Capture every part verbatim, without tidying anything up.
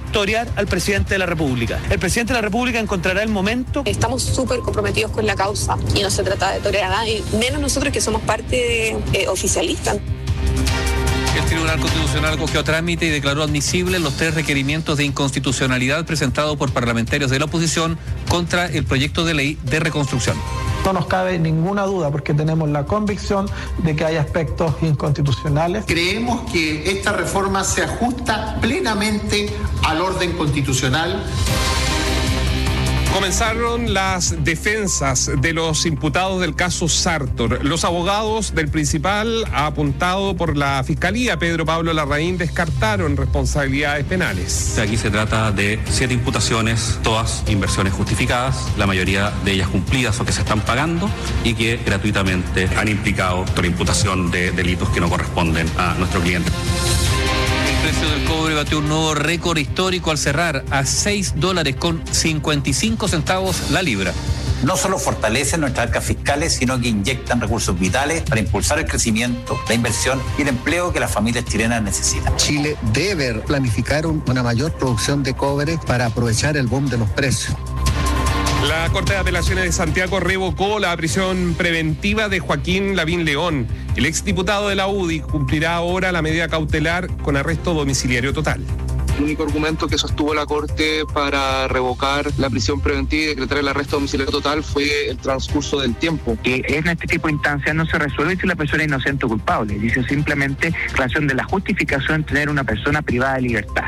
torear al presidente de la República. El presidente de la República encontrará el momento. Estamos súper comprometidos con la causa y no se trata de torear a nadie, menos nosotros que somos parte eh, oficialista. El Tribunal Constitucional acogió a trámite y declaró admisibles los tres requerimientos de inconstitucionalidad presentados por parlamentarios de la oposición contra el proyecto de ley de reconstrucción. No nos cabe ninguna duda porque tenemos la convicción de que hay aspectos inconstitucionales. Creemos que esta reforma se ajusta plenamente al orden constitucional. Comenzaron las defensas de los imputados del caso Sartor. Los abogados del principal, apuntado por la Fiscalía, Pedro Pablo Larraín, descartaron responsabilidades penales. Aquí se trata de siete imputaciones, todas inversiones justificadas, la mayoría de ellas cumplidas o que se están pagando y que gratuitamente han implicado por imputación de delitos que no corresponden a nuestro cliente. El precio del cobre batió un nuevo récord histórico al cerrar a seis dólares con cincuenta y cinco centavos la libra. No solo fortalecen nuestras arcas fiscales, sino que inyectan recursos vitales para impulsar el crecimiento, la inversión y el empleo que las familias chilenas necesitan. Chile debe planificar una mayor producción de cobre para aprovechar el boom de los precios. La Corte de Apelaciones de Santiago revocó la prisión preventiva de Joaquín Lavín León. El exdiputado de la U D I cumplirá ahora la medida cautelar con arresto domiciliario total. El único argumento que sostuvo la Corte para revocar la prisión preventiva y decretar el arresto domiciliario total fue el transcurso del tiempo. Que en este tipo de instancias no se resuelve si la persona es inocente o culpable. Dice simplemente relación de la justificación de tener una persona privada de libertad.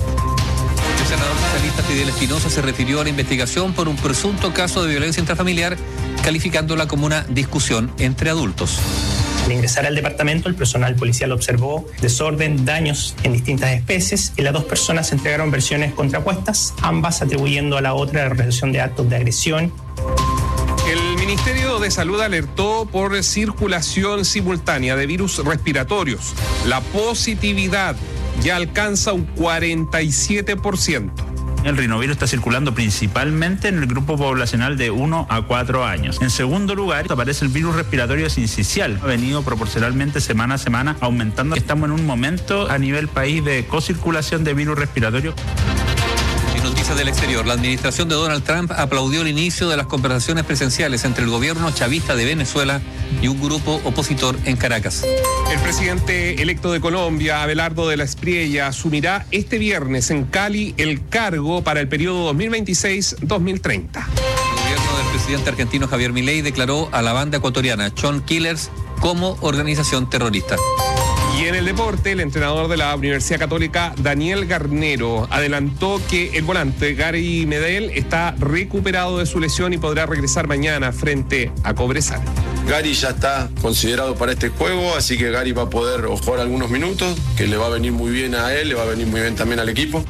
El senador socialista Fidel Espinosa se refirió a la investigación por un presunto caso de violencia intrafamiliar, calificándola como una discusión entre adultos. Al ingresar al departamento, el personal policial observó desorden, daños en distintas especies y las dos personas entregaron versiones contrapuestas, ambas atribuyendo a la otra la realización de actos de agresión. El Ministerio de Salud alertó por circulación simultánea de virus respiratorios. La positividad ya alcanza un cuarenta y siete por ciento. El rinovirus está circulando principalmente en el grupo poblacional de uno a cuatro años. En segundo lugar, aparece el virus respiratorio sincicial. Ha venido proporcionalmente semana a semana aumentando. Estamos en un momento a nivel país de cocirculación de virus respiratorio. En noticias del exterior, la administración de Donald Trump aplaudió el inicio de las conversaciones presenciales entre el gobierno chavista de Venezuela y un grupo opositor en Caracas. El presidente electo de Colombia, Abelardo de la Espriella, asumirá este viernes en Cali el cargo para el periodo dos mil veintiséis a dos mil treinta. El gobierno del presidente argentino Javier Milei declaró a la banda ecuatoriana Chon Killers como organización terrorista. Y en el deporte, el entrenador de la Universidad Católica, Daniel Garnero, adelantó que el volante Gary Medel está recuperado de su lesión y podrá regresar mañana frente a Cobresal. Gary ya está considerado para este juego, así que Gary va a poder jugar algunos minutos, que le va a venir muy bien a él, le va a venir muy bien también al equipo.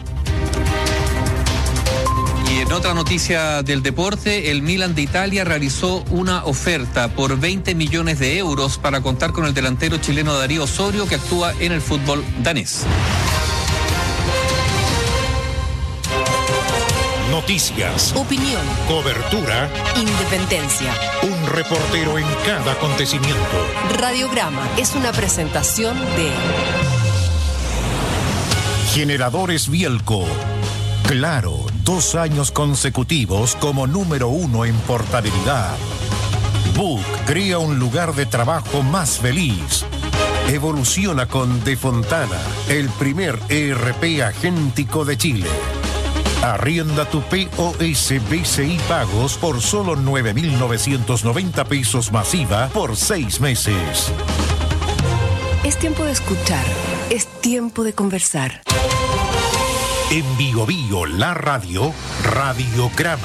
Y en otra noticia del deporte, el Milan de Italia realizó una oferta por veinte millones de euros para contar con el delantero chileno Darío Osorio, que actúa en el fútbol danés. Noticias, opinión, cobertura, independencia. Un reportero en cada acontecimiento. Radiograma es una presentación de Generadores Bielco. Claro, dos años consecutivos como número uno en portabilidad. Book crea un lugar de trabajo más feliz. Evoluciona con De Fontana, el primer E R P agéntico de Chile. Arrienda tu P O S B C I Pagos por solo nueve mil novecientos noventa pesos masiva por seis meses. Es tiempo de escuchar, es tiempo de conversar. En Bio Bio, la radio, Radiograma.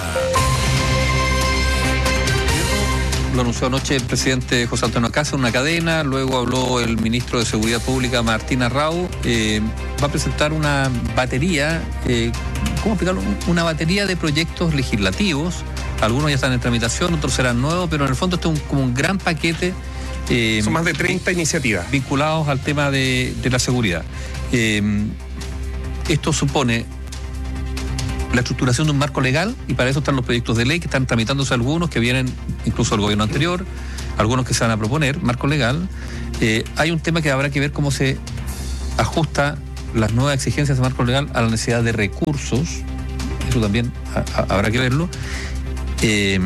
Lo anunció anoche el presidente José Antonio Casa en una cadena, luego habló el ministro de Seguridad Pública, Martín Arrau. Eh, va a presentar una batería, eh, ¿cómo explicarlo? Una batería de proyectos legislativos. Algunos ya están en tramitación, otros serán nuevos, pero en el fondo esto es un, como un gran paquete. Eh, Son más de treinta iniciativas vinculados al tema de, de la seguridad. Eh, Esto supone la estructuración de un marco legal y para eso están los proyectos de ley que están tramitándose, algunos que vienen incluso del gobierno anterior, algunos que se van a proponer, marco legal. Eh, hay un tema que habrá que ver cómo se ajusta las nuevas exigencias de marco legal a la necesidad de recursos, eso también a, a, habrá que verlo, eh,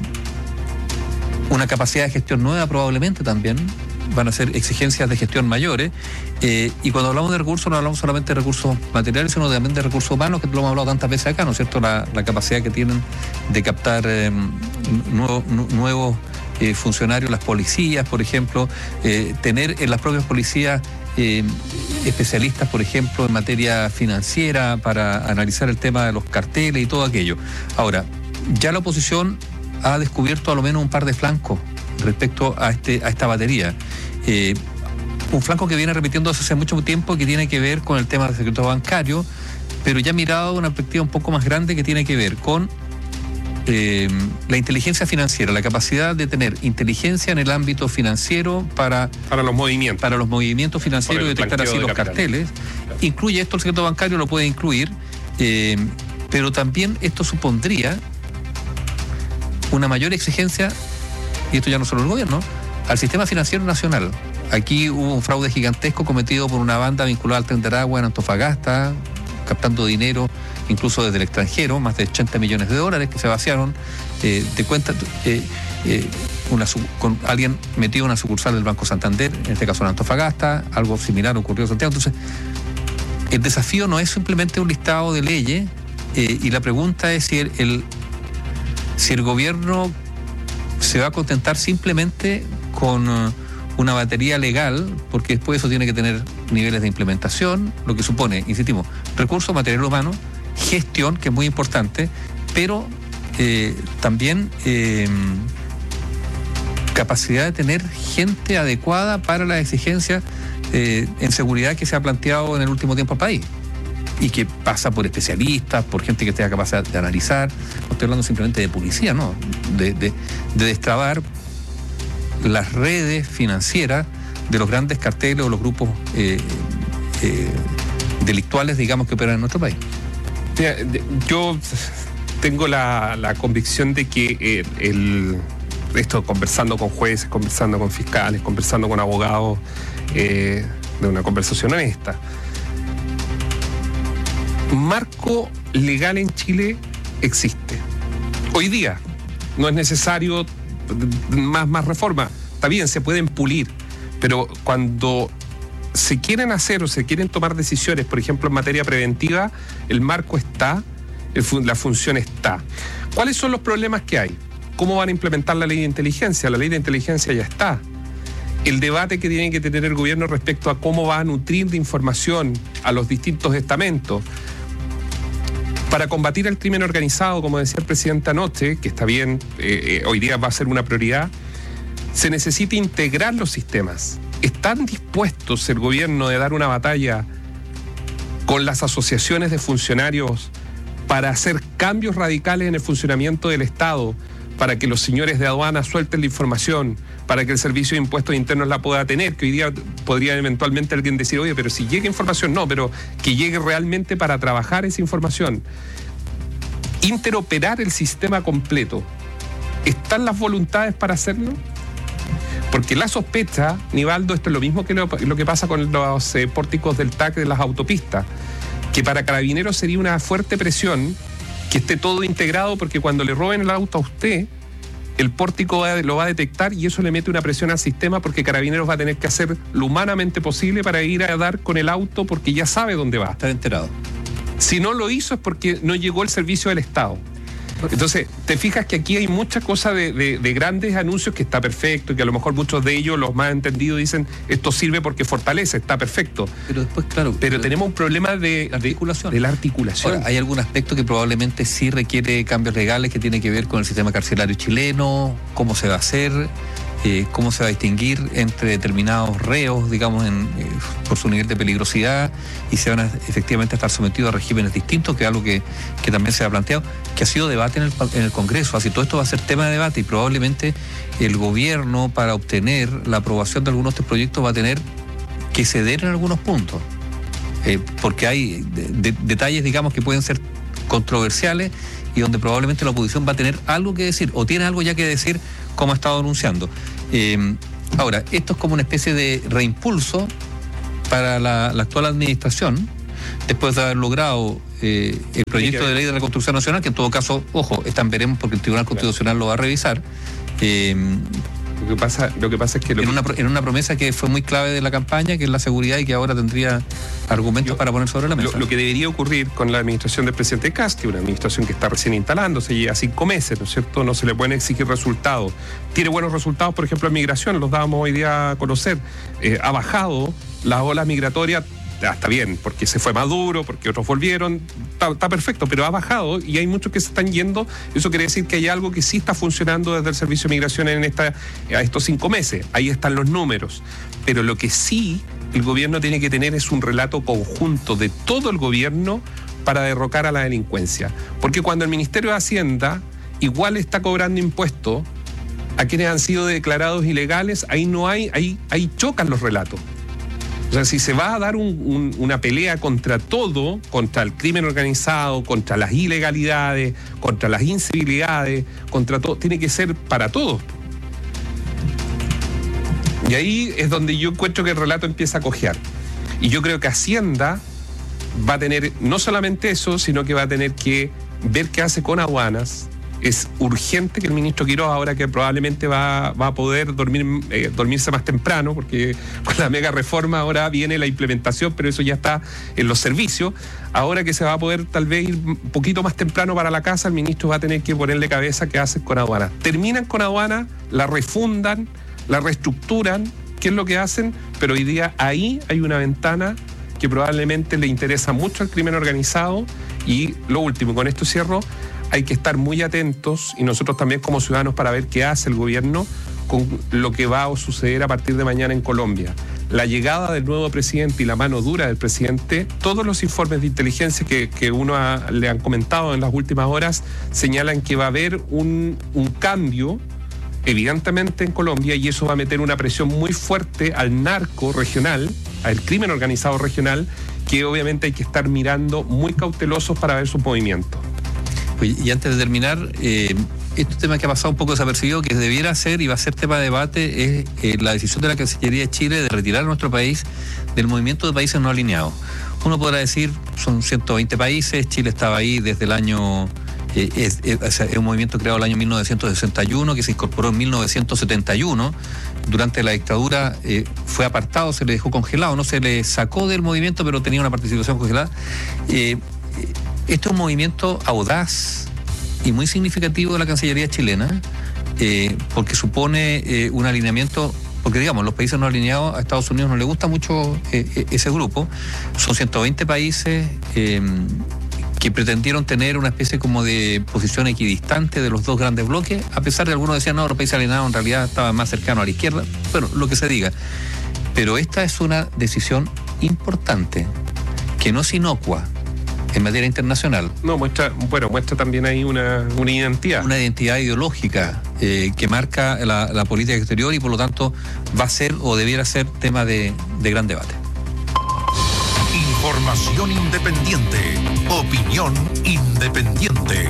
una capacidad de gestión nueva probablemente también, van a ser exigencias de gestión mayores, eh, y cuando hablamos de recursos no hablamos solamente de recursos materiales, sino también de recursos humanos, que lo hemos hablado tantas veces acá, ¿no es cierto? La, la capacidad que tienen de captar eh, nuevos, nuevos eh, funcionarios, las policías, por ejemplo, eh, tener en las propias policías eh, especialistas, por ejemplo, en materia financiera para analizar el tema de los carteles y todo aquello. Ahora, ya la oposición ha descubierto a lo menos un par de flancos respecto a este a esta batería. Eh, un flanco que viene repitiéndose hace mucho tiempo, que tiene que ver con el tema del secreto bancario, pero ya mirado de una perspectiva un poco más grande, que tiene que ver con eh, la inteligencia financiera, la capacidad de tener inteligencia en el ámbito financiero para, para los movimientos para los movimientos financieros y detectar así de los capital. carteles. Incluye esto, el secreto bancario lo puede incluir, eh, pero también esto supondría una mayor exigencia, y esto ya no solo el gobierno, al sistema financiero nacional. Aquí hubo un fraude gigantesco cometido por una banda vinculada al Tren de Aragua en Antofagasta, captando dinero incluso desde el extranjero, más de ochenta millones de dólares que se vaciaron eh, de cuentas, eh, eh, una, con alguien metido en una sucursal del Banco Santander, en este caso en Antofagasta. Algo similar ocurrió en Santiago. Entonces, el desafío no es simplemente un listado de leyes, eh, y la pregunta es si el, el, si el gobierno se va a contentar simplemente con uh, una batería legal, porque después eso tiene que tener niveles de implementación, lo que supone, insistimos, recursos, material humano, gestión, que es muy importante, pero eh, también eh, capacidad de tener gente adecuada para las exigencias eh, en seguridad que se ha planteado en el último tiempo al país, y que pasa por especialistas, por gente que tenga capacidad de analizar. No estoy hablando simplemente de policía, no, de, de, de destrabar las redes financieras de los grandes carteles o los grupos eh, eh, delictuales, digamos, que operan en nuestro país. Yo tengo la, la convicción de que el, el, esto, conversando con jueces, conversando con fiscales, conversando con abogados, eh, de una conversación honesta, marco legal en Chile existe. Hoy día no es necesario más, más reforma. Está bien, se pueden pulir, pero cuando se quieren hacer o se quieren tomar decisiones, por ejemplo, en materia preventiva, el marco está, el, la función está. ¿Cuáles son los problemas que hay? ¿Cómo van a implementar la ley de inteligencia? La ley de inteligencia ya está. El debate que tiene que tener el gobierno respecto a cómo va a nutrir de información a los distintos estamentos. Para combatir el crimen organizado, como decía el presidente anoche, que está bien, eh, eh, hoy día va a ser una prioridad, se necesita integrar los sistemas. ¿Están dispuestos el gobierno de dar una batalla con las asociaciones de funcionarios para hacer cambios radicales en el funcionamiento del Estado, para que los señores de aduana suelten la información, para que el Servicio de Impuestos Internos la pueda tener, que hoy día podría eventualmente alguien decir, oye, pero si llega información, no, pero que llegue realmente para trabajar esa información? Interoperar el sistema completo. ¿Están las voluntades para hacerlo? Porque la sospecha, Nivaldo, esto es lo mismo que lo, lo que pasa con los eh, pórticos del T A C de las autopistas, que para Carabineros sería una fuerte presión que esté todo integrado, porque cuando le roben el auto a usted, el pórtico va, lo va a detectar, y eso le mete una presión al sistema, porque Carabineros va a tener que hacer lo humanamente posible para ir a dar con el auto, porque ya sabe dónde va. Está enterado. Si no lo hizo es porque no llegó el servicio del Estado. Entonces, te fijas que aquí hay mucha cosa de, de, de grandes anuncios que está perfecto, y que a lo mejor muchos de ellos, los más entendidos, dicen esto sirve porque fortalece, está perfecto. Pero después, claro. Pero, pero tenemos un problema de la articulación. De, de la articulación. Ahora, hay algún aspecto que probablemente sí requiere cambios legales, que tiene que ver con el sistema carcelario chileno, cómo se va a hacer, eh, cómo se va a distinguir entre determinados reos, digamos, en, eh, por su nivel de peligrosidad, y se van a efectivamente a estar sometidos a regímenes distintos, que es algo que, que también se ha planteado, que ha sido debate en el, en el Congreso. Así todo esto va a ser tema de debate, y probablemente el gobierno, para obtener la aprobación de algunos de estos proyectos, va a tener que ceder en algunos puntos, eh, porque hay de, de, detalles, digamos, que pueden ser controversiales, y donde probablemente la oposición va a tener algo que decir, o tiene algo ya que decir, como ha estado anunciando. Eh, ahora, esto es como una especie de reimpulso para la, la actual administración, después de haber logrado eh, el proyecto de ley de reconstrucción nacional, que en todo caso, ojo, están veremos porque el Tribunal Constitucional lo va a revisar. Eh, Lo que pasa, lo que pasa es que... Lo en, que... Una, en una promesa que fue muy clave de la campaña, que es la seguridad, y que ahora tendría argumentos Yo, para poner sobre la mesa. Lo, lo que debería ocurrir con la administración del presidente Kast, que es una administración que está recién instalándose, lleva cinco meses, ¿no es cierto? No se le pueden exigir resultados. Tiene buenos resultados, por ejemplo, en migración, los dábamos hoy día a conocer. Eh, ha bajado las olas migratorias. Está bien, porque se fue Maduro, porque otros volvieron, está, está perfecto, pero ha bajado y hay muchos que se están yendo. Eso quiere decir que hay algo que sí está funcionando desde el Servicio de Migración en esta, a estos cinco meses. Ahí están los números. Pero lo que sí el gobierno tiene que tener es un relato conjunto de todo el gobierno para derrocar a la delincuencia. Porque cuando el Ministerio de Hacienda igual está cobrando impuestos a quienes han sido declarados ilegales, ahí no hay, ahí, ahí chocan los relatos. O sea, si se va a dar un, un, una pelea contra todo, contra el crimen organizado, contra las ilegalidades, contra las incivilidades, contra todo, tiene que ser para todos. Y ahí es donde yo encuentro que el relato empieza a cojear. Y yo creo que Hacienda va a tener no solamente eso, sino que va a tener que ver qué hace con aduanas. Es urgente que el ministro Quiroz, ahora que probablemente va, va a poder dormir, eh, dormirse más temprano, porque con la mega reforma ahora viene la implementación, pero eso ya está en los servicios. Ahora que se va a poder tal vez ir un poquito más temprano para la casa, el ministro va a tener que ponerle cabeza qué hacen con aduanas. Terminan con aduanas, la refundan, la reestructuran, qué es lo que hacen, pero hoy día ahí hay una ventana que probablemente le interesa mucho al crimen organizado. Y lo último, con esto cierro, hay que estar muy atentos, y nosotros también como ciudadanos, para ver qué hace el gobierno con lo que va a suceder a partir de mañana en Colombia. La llegada del nuevo presidente y la mano dura del presidente, todos los informes de inteligencia que, que uno ha, le han comentado en las últimas horas señalan que va a haber un, un cambio evidentemente en Colombia, y eso va a meter una presión muy fuerte al narco regional, al crimen organizado regional, que obviamente hay que estar mirando muy cautelosos para ver sus movimientos. Oye, y antes de terminar, eh, este tema que ha pasado un poco desapercibido, que debiera ser y va a ser tema de debate, es eh, la decisión de la Cancillería de Chile de retirar a nuestro país del movimiento de países no alineados. Uno podrá decir, son ciento veinte países, Chile estaba ahí desde el año... Eh, es, es, es un movimiento creado el año mil novecientos sesenta y uno, que se incorporó en mil novecientos setenta y uno. Durante la dictadura eh, fue apartado, se le dejó congelado, no se le sacó del movimiento, pero tenía una participación congelada. Eh, este es un movimiento audaz y muy significativo de la Cancillería chilena, eh, porque supone eh, un alineamiento, porque digamos, los países no alineados, a Estados Unidos no le gusta mucho eh, ese grupo. Son ciento veinte países eh, que pretendieron tener una especie como de posición equidistante de los dos grandes bloques, a pesar de algunos decían, no, los países alineados en realidad estaban más cercanos a la izquierda, bueno, lo que se diga. Pero esta es una decisión importante, que no es inocua en materia internacional. No, muestra, bueno, muestra también ahí una, una identidad. Una identidad ideológica eh, que marca la, la política exterior, y por lo tanto va a ser o debiera ser tema de, de gran debate. Información independiente. Opinión independiente.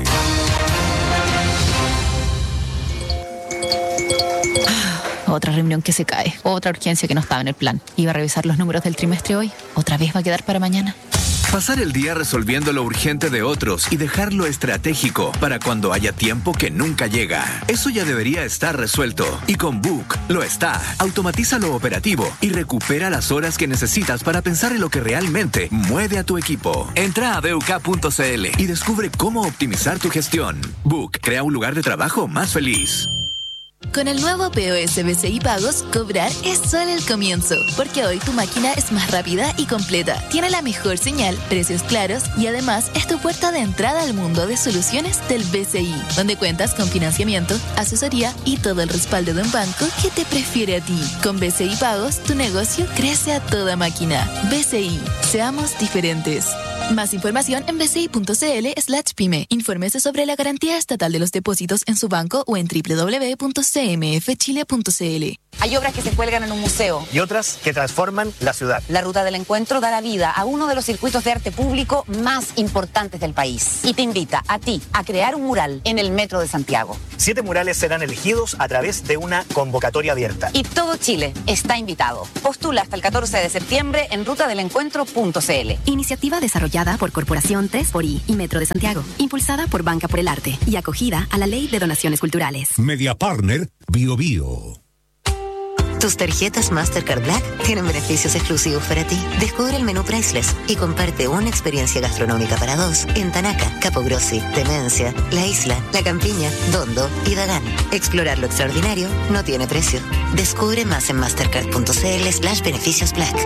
Otra reunión que se cae, otra urgencia que no estaba en el plan. Iba a revisar los números del trimestre hoy, otra vez va a quedar para mañana. Pasar el día resolviendo lo urgente de otros y dejar lo estratégico para cuando haya tiempo que nunca llega. Eso ya debería estar resuelto. Y con Book lo está. Automatiza lo operativo y recupera las horas que necesitas para pensar en lo que realmente mueve a tu equipo. Entra a b u k punto c l y descubre cómo optimizar tu gestión. Book crea un lugar de trabajo más feliz. Con el nuevo P O S B C I Pagos, cobrar es solo el comienzo, porque hoy tu máquina es más rápida y completa, tiene la mejor señal, precios claros y además es tu puerta de entrada al mundo de soluciones del B C I, donde cuentas con financiamiento, asesoría y todo el respaldo de un banco que te prefiere a ti. Con B C I Pagos, tu negocio crece a toda máquina. B C I, seamos diferentes. Más información en bci.cl slash pyme. Infórmese sobre la garantía estatal de los depósitos en su banco o en doble u doble u doble u punto c m f chile punto c l. Hay obras que se cuelgan en un museo. Y otras que transforman la ciudad. La Ruta del Encuentro da la vida a uno de los circuitos de arte público más importantes del país. Y te invita a ti a crear un mural en el Metro de Santiago. Siete murales serán elegidos a través de una convocatoria abierta. Y todo Chile está invitado. Postula hasta el catorce de septiembre en ruta del encuentro punto c l. Iniciativa desarrollada por Corporación tres por I y Metro de Santiago. Impulsada por Banca por el Arte y acogida a la Ley de Donaciones Culturales. Media Partner Bio Bio. Tus tarjetas Mastercard Black tienen beneficios exclusivos para ti. Descubre el menú Priceless y comparte una experiencia gastronómica para dos en Tanaca, Capogrossi, Demencia, La Isla, La Campiña, Dondo y Dagán. Explorar lo extraordinario no tiene precio. Descubre más en mastercard.cl slash beneficios black.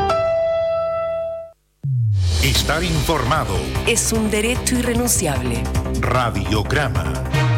Estar informado es un derecho irrenunciable. Radiograma.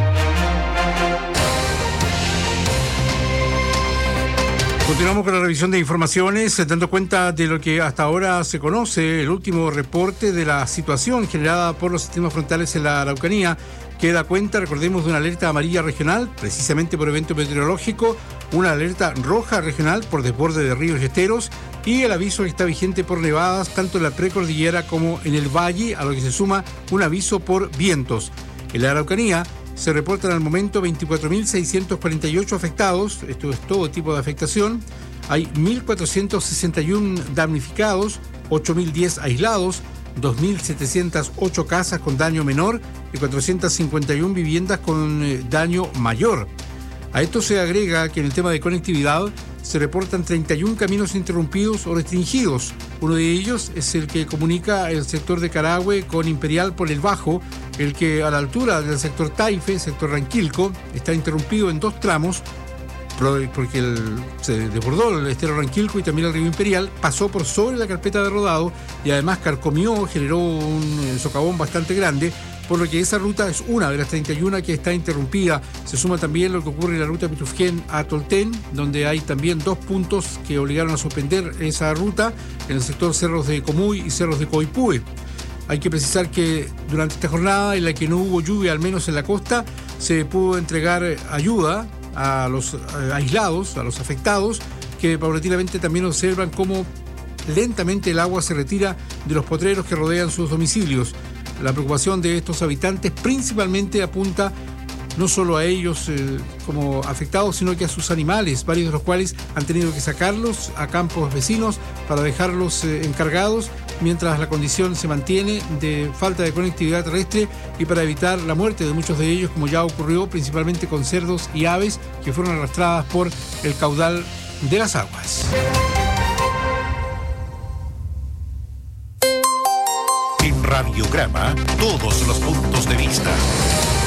Continuamos con la revisión de informaciones, dando cuenta de lo que hasta ahora se conoce, el último reporte de la situación generada por los sistemas frontales en la Araucanía, que da cuenta, recordemos, de una alerta amarilla regional, precisamente por evento meteorológico, una alerta roja regional por desborde de ríos y esteros, y el aviso que está vigente por nevadas, tanto en la precordillera como en el valle, a lo que se suma un aviso por vientos. En la Araucanía se reportan al momento veinticuatro mil seiscientos cuarenta y ocho afectados, esto es todo tipo de afectación, hay mil cuatrocientos sesenta y uno damnificados, ocho mil diez aislados, dos mil setecientas ocho casas con daño menor y cuatrocientas cincuenta y una viviendas con eh, daño mayor. A esto se agrega que en el tema de conectividad se reportan treinta y uno caminos interrumpidos o restringidos. Uno de ellos es el que comunica el sector de Carahue con Imperial por el Bajo, el que a la altura del sector Taife, sector Ranquilco, está interrumpido en dos tramos, porque el, se desbordó el estero Ranquilco y también el río Imperial, pasó por sobre la carpeta de rodado y además carcomió, generó un socavón bastante grande, por lo que esa ruta es una de las treinta y una que está interrumpida. Se suma también lo que ocurre en la ruta Pitufquén a Tolten, donde hay también dos puntos que obligaron a suspender esa ruta, en el sector Cerros de Comuy y Cerros de Coipúe. Hay que precisar que durante esta jornada, en la que no hubo lluvia, al menos en la costa, se pudo entregar ayuda a los aislados, a los afectados, que paulatinamente también observan cómo lentamente el agua se retira de los potreros que rodean sus domicilios. La preocupación de estos habitantes principalmente apunta no solo a ellos eh, como afectados, sino que a sus animales, varios de los cuales han tenido que sacarlos a campos vecinos para dejarlos eh, encargados, mientras la condición se mantiene de falta de conectividad terrestre y para evitar la muerte de muchos de ellos, como ya ocurrió principalmente con cerdos y aves que fueron arrastradas por el caudal de las aguas. En Radiograma, todos los puntos de vista.